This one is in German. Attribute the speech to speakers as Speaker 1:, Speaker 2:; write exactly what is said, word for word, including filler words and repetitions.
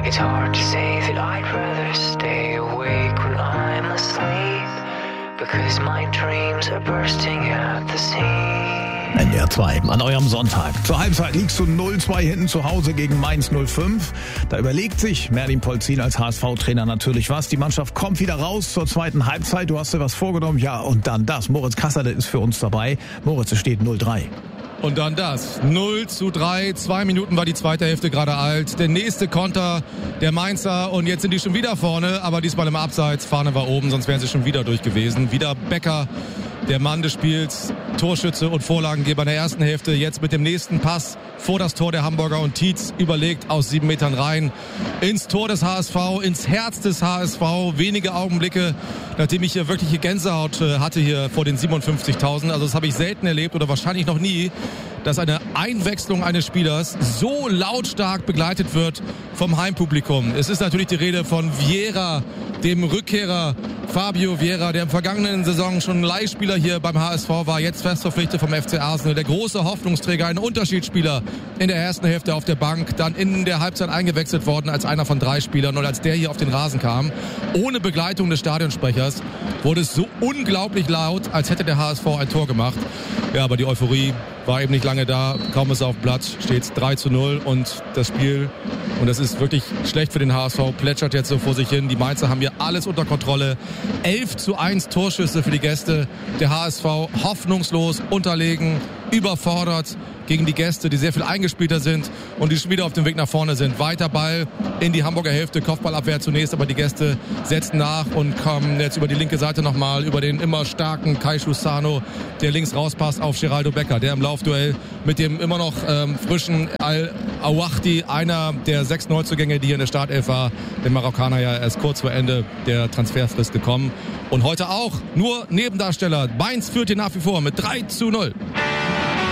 Speaker 1: It's hard to say that I'd rather stay awake when I'm asleep, because my dreams are bursting at the seams.
Speaker 2: N D R zwei an eurem Sonntag. Zur Halbzeit liegst du null zwei hinten zu Hause gegen Mainz null fünf. Da überlegt sich Merlin Polzin als H S V-Trainer natürlich was. Die Mannschaft kommt wieder raus zur zweiten Halbzeit. Du hast dir was vorgenommen. Ja, und dann das. Moritz Kasserle ist für uns dabei. Moritz, es steht null drei.
Speaker 3: Und dann das. null zu drei. Zwei Minuten war die zweite Hälfte gerade alt. Der nächste Konter der Mainzer. Und jetzt sind die schon wieder vorne. Aber diesmal im Abseits. Fahne war oben, sonst wären sie schon wieder durch gewesen. Wieder Becker, der Mann des Spiels. Torschütze und Vorlagengeber in der ersten Hälfte. Jetzt mit dem nächsten Pass vor das Tor der Hamburger. Und Tietz überlegt aus sieben Metern rein. Ins Tor des H S V. Ins Herz des H S V. Wenige Augenblicke, nachdem ich hier wirkliche Gänsehaut hatte hier vor den siebenundfünfzigtausend. Also das habe ich selten erlebt oder wahrscheinlich noch nie, dass eine Einwechslung eines Spielers so lautstark begleitet wird vom Heimpublikum. Es ist natürlich die Rede von Vieira, dem Rückkehrer Fabio Vieira, der im vergangenen Saison schon Leihspieler hier beim H S V war, jetzt fest verpflichtet vom F C Arsenal. Der große Hoffnungsträger, ein Unterschiedsspieler in der ersten Hälfte auf der Bank, dann in der Halbzeit eingewechselt worden als einer von drei Spielern. Und als der hier auf den Rasen kam, ohne Begleitung des Stadionsprechers, wurde es so unglaublich laut, als hätte der H S V ein Tor gemacht. Ja, aber die Euphorie war eben nicht lange da. Kaum ist er auf dem Platz, steht es drei zu null und das Spiel, und das ist wirklich schlecht für den H S V, plätschert jetzt so vor sich hin. Die Mainzer haben hier alles unter Kontrolle. elf zu eins Torschüsse für die Gäste. Der H S V hoffnungslos, unterlegen, überfordert gegen die Gäste, die sehr viel eingespielter sind und die schon wieder auf dem Weg nach vorne sind. Weiter Ball in die Hamburger Hälfte, Kopfballabwehr zunächst, aber die Gäste setzen nach und kommen jetzt über die linke Seite nochmal, über den immer starken Kai Schussano, der links rauspasst auf Geraldo Becker, der im Laufduell mit dem immer noch ähm, frischen Al-Awahdi, einer der sechs Neuzugänge, die hier in der Startelf war, der Marokkaner ja erst kurz vor Ende der Transferfrist gekommen. Und heute auch nur Nebendarsteller. Mainz führt hier nach wie vor mit drei zu null.